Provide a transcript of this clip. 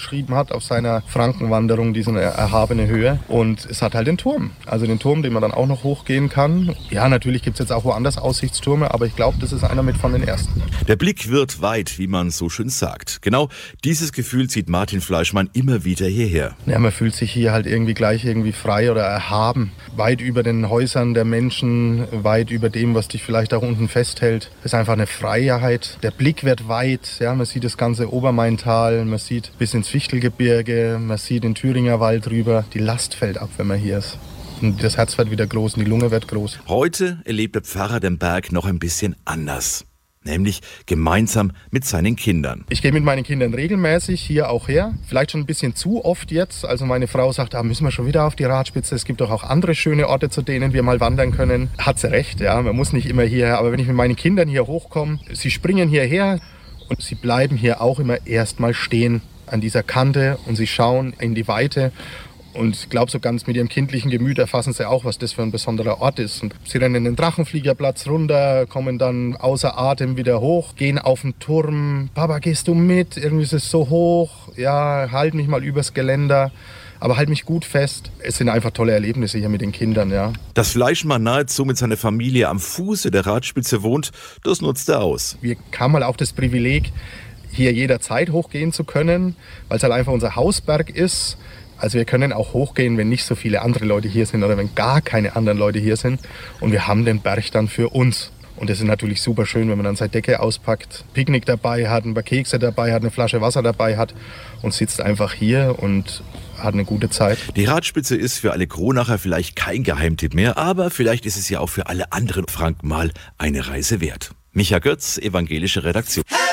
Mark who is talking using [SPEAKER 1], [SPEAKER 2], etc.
[SPEAKER 1] beschrieben hat auf seiner Frankenwanderung, diese erhabene Höhe. Und es hat halt den Turm. Also den Turm, den man dann auch noch hochgehen kann. Ja, natürlich gibt es jetzt auch woanders Aussichtstürme, aber ich glaube, das ist einer mit von den ersten.
[SPEAKER 2] Der Blick wird weit, wie man so schön sagt. Genau dieses Gefühl zieht Martin Fleischmann immer wieder hierher.
[SPEAKER 1] Ja, man fühlt sich hier halt irgendwie frei oder erhaben. Weit über den Häusern der Menschen, weit über dem, was dich vielleicht auch unten festhält. Es ist einfach eine Freiheit. Der Blick wird weit. Ja, man sieht das ganze Obermaintal, man sieht bis ins Fichtelgebirge, man sieht den Thüringer Wald rüber. Die Last fällt ab, wenn man hier ist. Und das Herz wird wieder groß und die Lunge wird groß.
[SPEAKER 2] Heute erlebt der Pfarrer den Berg noch ein bisschen anders. Nämlich gemeinsam mit seinen Kindern.
[SPEAKER 1] Ich gehe mit meinen Kindern regelmäßig hier auch her. Vielleicht schon ein bisschen zu oft jetzt. Also meine Frau sagt, müssen wir schon wieder auf die Radspitze. Es gibt doch auch andere schöne Orte, zu denen wir mal wandern können. Hat sie recht, ja. Man muss nicht immer hierher. Aber wenn ich mit meinen Kindern hier hochkomme, sie springen hierher und sie bleiben hier auch immer erstmal stehen an dieser Kante und sie schauen in die Weite. Und ich glaube, so ganz mit ihrem kindlichen Gemüt erfassen sie auch, was das für ein besonderer Ort ist. Und sie rennen den Drachenfliegerplatz runter, kommen dann außer Atem wieder hoch, gehen auf den Turm. Papa, gehst du mit? Irgendwie ist es so hoch. Ja, halt mich mal übers Geländer. Aber halt mich gut fest. Es sind einfach tolle Erlebnisse hier mit den Kindern, ja.
[SPEAKER 2] Dass Fleischmann nahezu mit seiner Familie am Fuße der Radspitze wohnt, das nutzt er aus.
[SPEAKER 1] Wir haben halt auch das Privileg, hier jederzeit hochgehen zu können, weil es halt einfach unser Hausberg ist. Also wir können auch hochgehen, wenn nicht so viele andere Leute hier sind oder wenn gar keine anderen Leute hier sind. Und wir haben den Berg dann für uns. Und das ist natürlich super schön, wenn man dann seine Decke auspackt, Picknick dabei hat, ein paar Kekse dabei hat, eine Flasche Wasser dabei hat und sitzt einfach hier und hat eine gute Zeit.
[SPEAKER 2] Die Radspitze ist für alle Kronacher vielleicht kein Geheimtipp mehr, aber vielleicht ist es ja auch für alle anderen Franken mal eine Reise wert. Micha Götz, Evangelische Redaktion.